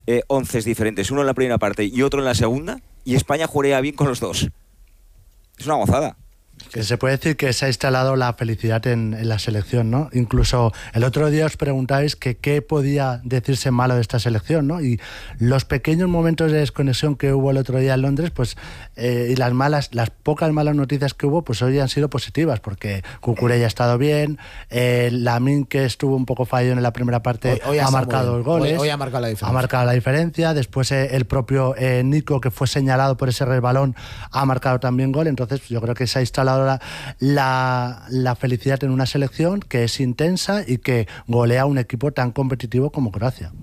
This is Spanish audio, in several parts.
onces diferentes, uno en la primera parte y otro en la segunda, y España jugaría bien con los dos. Es una gozada. Que se puede decir que se ha instalado la felicidad en la selección, ¿no? Incluso el otro día os preguntáis que qué podía decirse malo de esta selección, ¿no? Y los pequeños momentos de desconexión que hubo el otro día en Londres, pues, y las pocas malas noticias que hubo, pues hoy han sido positivas, porque Cucurella ha estado bien, Lamine, que estuvo un poco fallido en la primera parte, hoy ha marcado los goles. Hoy ha marcado la diferencia. Ha marcado la diferencia. Después el propio Nico, que fue señalado por ese resbalón, ha marcado también gol. Entonces yo creo que se ha instalado la felicidad en una selección que es intensa y que golea a un equipo tan competitivo como Croacia.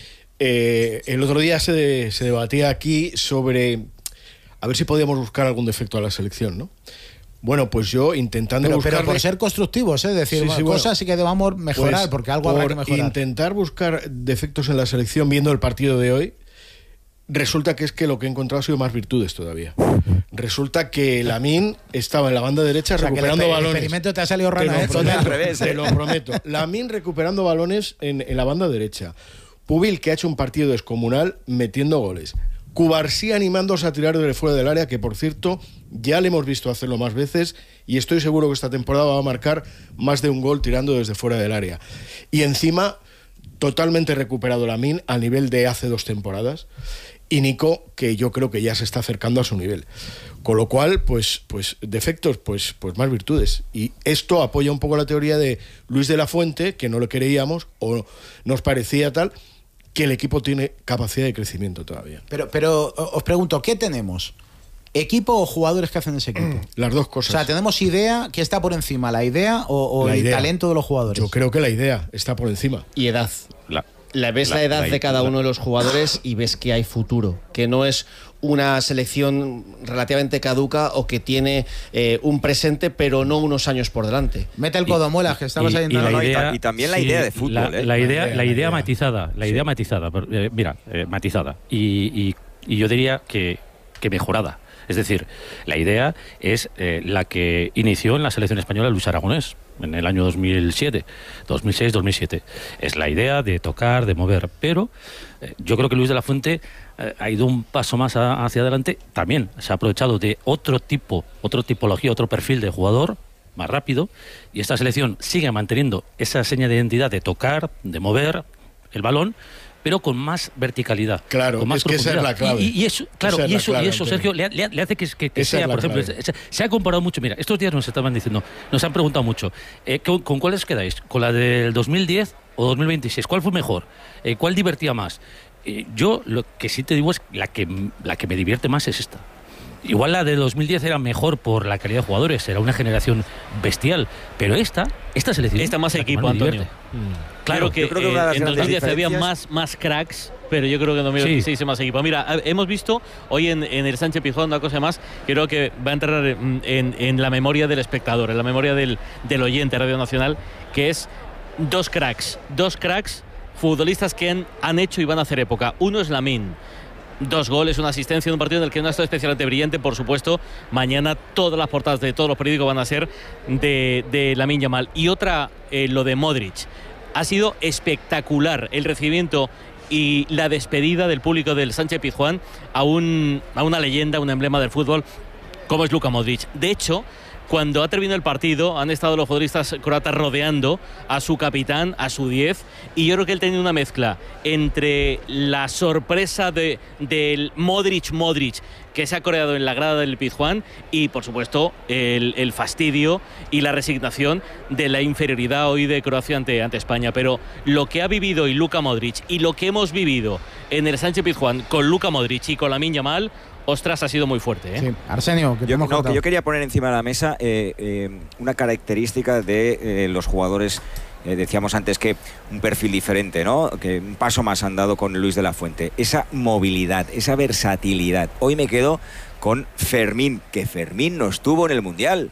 El otro día se debatía aquí sobre a ver si podíamos buscar algún defecto a la selección, ¿no? Bueno, pues yo intentando buscar... Pero por ser constructivos, es decir, cosas sí que debamos mejorar, pues, porque algo habrá que mejorar. Intentar buscar defectos en la selección viendo el partido de hoy, resulta que es que lo que he encontrado ha sido más virtudes todavía. Resulta que Lamine estaba en la banda derecha, recuperando balones. El experimento te ha salido raro, te lo prometo. Lamine recuperando balones en la banda derecha. Pubil, que ha hecho un partido descomunal metiendo goles. Cubarsí animándose a tirar desde fuera del área, que por cierto ya le hemos visto hacerlo más veces y estoy seguro que esta temporada va a marcar más de un gol tirando desde fuera del área. Y encima, totalmente recuperado Lamine al nivel de hace 2 temporadas. Y Nico, que yo creo que ya se está acercando a su nivel. Con lo cual, pues defectos, pues más virtudes. Y esto apoya un poco la teoría de Luis de la Fuente, que no lo creíamos o nos parecía tal, que el equipo tiene capacidad de crecimiento todavía. Pero os pregunto, ¿qué tenemos? ¿Equipo o jugadores que hacen ese equipo? Las dos cosas. O sea, ¿tenemos idea? ¿Qué está por encima? ¿La idea o el talento de los jugadores? Yo creo que la idea está por encima. Y edad. Ves la edad de cada uno de los jugadores y ves que hay futuro, que no es una selección relativamente caduca o que tiene un presente pero no unos años por delante. Mete el codomuelas, que estabas ahí y también la idea de fútbol. La idea matizada. Matizada. Y yo diría que mejorada. Es decir, la idea es la que inició en la selección española Luis Aragonés en el año 2006-2007. Es la idea de tocar, de mover. Pero yo creo que Luis de la Fuente ha ido un paso más hacia adelante. También se ha aprovechado de otra tipología, otro perfil de jugador más rápido. Y esta selección sigue manteniendo esa seña de identidad de tocar, de mover el balón, pero con más verticalidad. Claro, con más profundidad. Que esa es la clave. Y eso, Sergio, le hace que sea, por ejemplo, se ha comparado mucho. Mira, estos días nos estaban diciendo, nos han preguntado mucho, ¿con cuál os quedáis? ¿Con la del 2010 o 2026? ¿Cuál fue mejor? ¿Cuál divertía más? Yo lo que sí te digo es la que me divierte más es esta. Igual la de 2010 era mejor por la calidad de jugadores, era una generación bestial, pero esta selección... Esta más equipo, Antonio. Claro que, creo que en 2010 había más cracks, pero yo creo que en 2016 hay más equipo. Mira, hemos visto hoy en el Sánchez Pizjuán una cosa más, creo que va a entrar en la memoria del espectador, en la memoria del oyente Radio Nacional, que es dos cracks futbolistas que han hecho y van a hacer época. Uno es Lamine. 2 goles, una asistencia en un partido en el que no ha estado especialmente brillante, por supuesto. Mañana todas las portadas de todos los periódicos van a ser de Lamine Yamal. Y otra, lo de Modric. Ha sido espectacular el recibimiento y la despedida del público del Sánchez Pizjuán a una leyenda, un emblema del fútbol como es Luka Modric. De hecho, cuando ha terminado el partido, han estado los futbolistas croatas rodeando a su capitán, a su 10, y yo creo que él tenía una mezcla entre la sorpresa del Modric, que se ha coreado en la grada del Pizjuán, y por supuesto el fastidio y la resignación de la inferioridad hoy de Croacia ante España. Pero lo que ha vivido hoy Luka Modric y lo que hemos vivido en el Sánchez Pizjuán con Luka Modric y con Lamine Yamal, ostras, ha sido muy fuerte, ¿eh? Sí. Arsenio, que yo quería poner encima de la mesa una característica de los jugadores. Decíamos antes que un perfil diferente, ¿no? Que un paso más han dado con Luis de la Fuente. Esa movilidad, esa versatilidad. Hoy me quedo con Fermín, que Fermín no estuvo en el Mundial.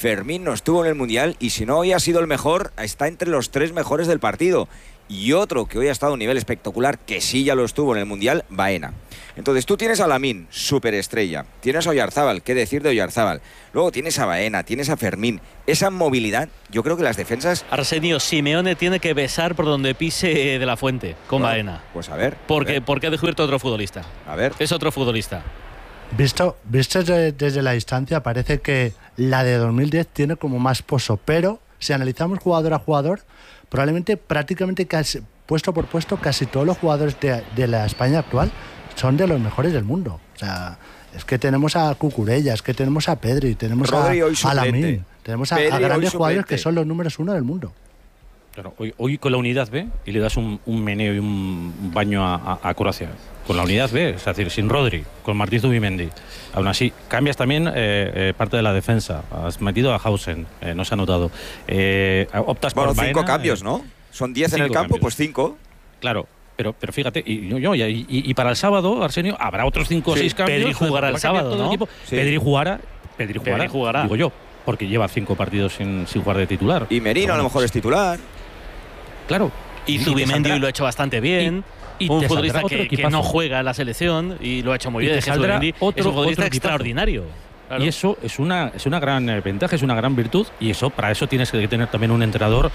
Y si no hoy ha sido el mejor, está entre los 3 mejores del partido. Y otro que hoy ha estado a un nivel espectacular, que sí ya lo estuvo en el Mundial, Baena. Entonces tú tienes a Lamine, superestrella, tienes a Oyarzábal, qué decir de Oyarzábal, luego tienes a Baena, tienes a Fermín, esa movilidad, yo creo que las defensas... Arsenio, Simeone tiene que besar por donde pise De la Fuente con Baena. Pues a ver. Porque ha descubierto otro futbolista. A ver. Es otro futbolista. Visto desde la distancia, parece que la de 2010 tiene como más pozo, pero si analizamos jugador a jugador, probablemente prácticamente casi, puesto por puesto, casi todos los jugadores de la España actual son de los mejores del mundo. O sea, es que tenemos a Cucurella, es que tenemos a Pedri, tenemos Rodri, a Lamine, tenemos a grandes jugadores que son los números 1 del mundo. Claro, hoy con la unidad B y le das un meneo y un baño a Croacia. Con la unidad B, es decir, sin Rodri, con Martí Zubimendi. Aún así, cambias también parte de la defensa. Has metido a Hausen, no se ha notado. Optas por 5 Baena, cambios, ¿no? Son 10 en el campo, cambios. Pues 5. Claro, pero fíjate, y para el sábado, Arsenio, habrá otros 5 o 6 cambios. Pedri jugará el sábado, ¿no? Sí. Pedri jugará, digo yo, porque lleva 5 partidos sin jugar de titular. Y Merino a lo mejor es titular. Claro. Y Zubimendi lo ha hecho bastante bien. Y un futbolista que no juega en la selección y lo ha hecho muy bien. Zubimendi es un futbolista extraordinario. Claro. Y eso es una gran ventaja, es una gran virtud. Y eso, para eso tienes que tener también un entrenador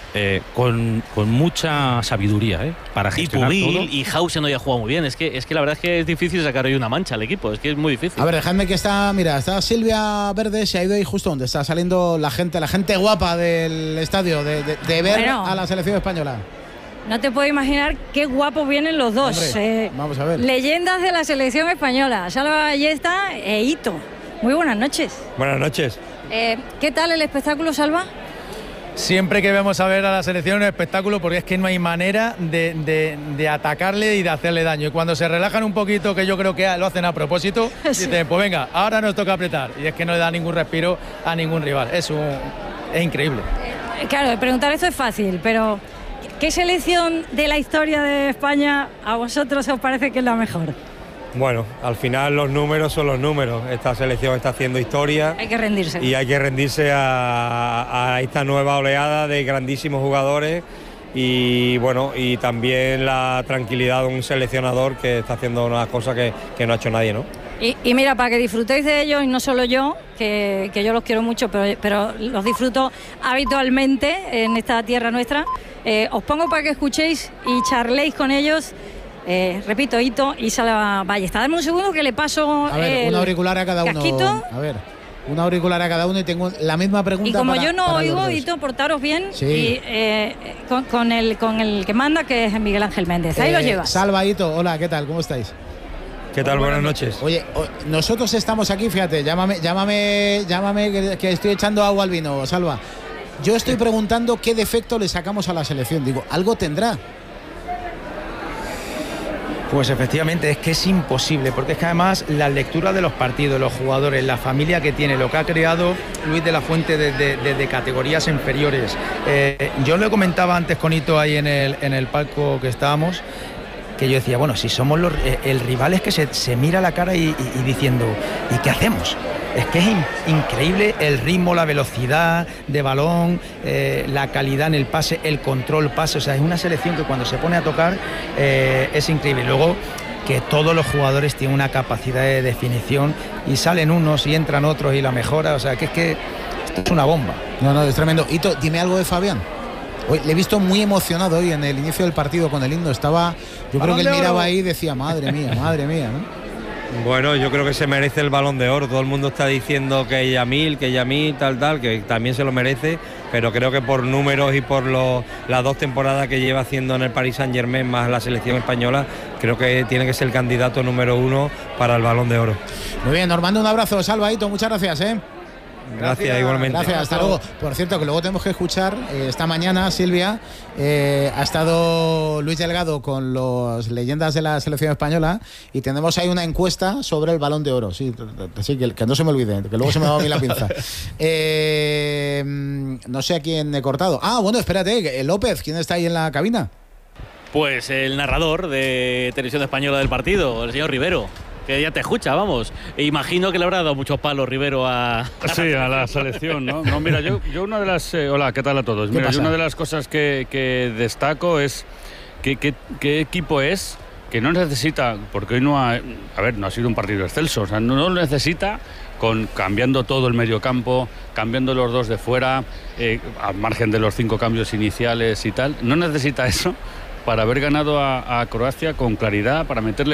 con mucha sabiduría para gestionar y Pubil todo. Y Hausen hoy ha jugado muy bien. Es que la verdad es que es difícil sacar hoy una mancha al equipo. Es que es muy difícil. A ver, dejadme que está Silvia Verde, se ha ido ahí justo donde está saliendo la gente guapa del estadio de ver a la selección española. No te puedo imaginar qué guapos vienen los dos. Hombre, vamos a ver. Leyendas de la selección española, Salva Ballesta e Ito. Muy buenas noches. Buenas noches. ¿Qué tal el espectáculo, Salva? Siempre que vemos a ver a la selección un espectáculo, porque es que no hay manera de atacarle y de hacerle daño. Y cuando se relajan un poquito, que yo creo que lo hacen a propósito, sí. Dicen, pues venga, ahora nos toca apretar. Y es que no le da ningún respiro a ningún rival. Es increíble. Claro, preguntar esto es fácil, pero ¿qué selección de la historia de España a vosotros os parece que es la mejor? Bueno, al final los números son los números. Esta selección está haciendo historia. Hay que rendirse. Y hay que rendirse a esta nueva oleada de grandísimos jugadores y bueno, y también la tranquilidad de un seleccionador que está haciendo una cosa que no ha hecho nadie, ¿no? Y mira, para que disfrutéis de ellos, y no solo yo, que yo los quiero mucho, pero los disfruto habitualmente en esta tierra nuestra, os pongo para que escuchéis y charléis con ellos. Repito, Ito y Salva Ballesta. Dame un segundo que le paso un auricular a cada uno. Casquito. A ver, un auricular a cada uno y tengo la misma pregunta. Y como yo no oigo, Ito, portaros bien. Sí. Y con el que manda, que es Miguel Ángel Méndez. Ahí lo llevas. Salva, Ito, hola, ¿qué tal? ¿Cómo estáis? ¿Qué tal? Buenas noches. Oye, nosotros estamos aquí, fíjate, llámame que estoy echando agua al vino, Salva. Yo estoy preguntando qué defecto le sacamos a la selección. Digo, algo tendrá. Pues efectivamente, es que es imposible, porque es que además la lectura de los partidos, los jugadores, la familia que tiene, lo que ha creado Luis de la Fuente desde categorías inferiores. Yo lo comentaba antes con Ito ahí en el palco que estábamos, que yo decía, bueno, si somos el rival es que se mira la cara y diciendo, ¿y qué hacemos? Es que es increíble el ritmo, la velocidad de balón, la calidad en el pase, el control pase. O sea, es una selección que cuando se pone a tocar es increíble. Luego, que todos los jugadores tienen una capacidad de definición y salen unos y entran otros y la mejora. O sea, que esto es una bomba. No, es tremendo. Ito, dime algo de Fabián. Hoy le he visto muy emocionado hoy en el inicio del partido con el himno. Yo creo que él miraba ahí y decía, madre mía, ¿no? Bueno, yo creo que se merece el Balón de Oro. Todo el mundo está diciendo que Yamil, tal, que también se lo merece, pero creo que por números y por las 2 temporadas que lleva haciendo en el Paris Saint-Germain más la selección española, creo que tiene que ser el candidato número 1 para el Balón de Oro. Muy bien, nos mando un abrazo, Salva, Ito, muchas gracias, Gracias, igualmente. Gracias, hasta luego. Por cierto, que luego tenemos que escuchar, esta mañana, Silvia, ha estado Luis Delgado con los leyendas de la selección española y tenemos ahí una encuesta sobre el Balón de Oro. Sí, que no se me olvide, que luego se me va a mí la pinza. No sé a quién he cortado. Bueno, espérate, López, ¿quién está ahí en la cabina? Pues el narrador de Televisión Española del partido, el señor Rivero. Que ya te escucha, vamos. Imagino que le habrá dado muchos palos Rivero a la selección, ¿no? No, mira, yo una de las... hola, ¿qué tal a todos? Mira, yo una de las cosas que destaco es qué equipo es que no necesita, porque hoy no ha sido un partido excelso, o sea, no lo necesita cambiando todo el medio campo, cambiando los dos de fuera, al margen de los 5 cambios iniciales y tal. No necesita eso para haber ganado a Croacia con claridad, para meterle